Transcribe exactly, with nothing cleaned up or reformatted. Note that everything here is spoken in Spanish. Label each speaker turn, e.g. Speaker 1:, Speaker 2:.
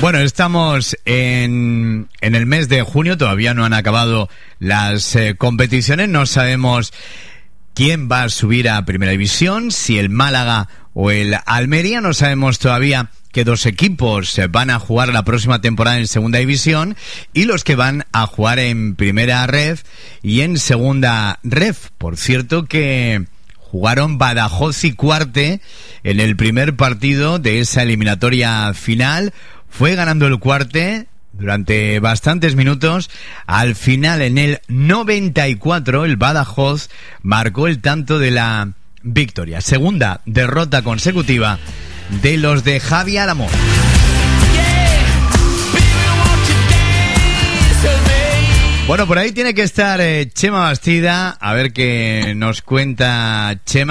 Speaker 1: Bueno, estamos en, en el mes de junio, todavía no han acabado las eh, competiciones, no sabemos quién va a subir a Primera División, si el Málaga o el Almería, no sabemos todavía qué dos equipos van a jugar la próxima temporada en Segunda División y los que van a jugar en Primera Ref y en Segunda Ref. Por cierto que jugaron Badajoz y Cuarte en el primer partido de esa eliminatoria final. Fue ganando el Cuarte durante bastantes minutos. Al final, en el noventa y cuatro, el Badajoz marcó el tanto de la victoria. Segunda derrota consecutiva de los de Javi Alamón. Bueno, por ahí tiene que estar eh, Chema Bastida, a ver qué nos cuenta Chema.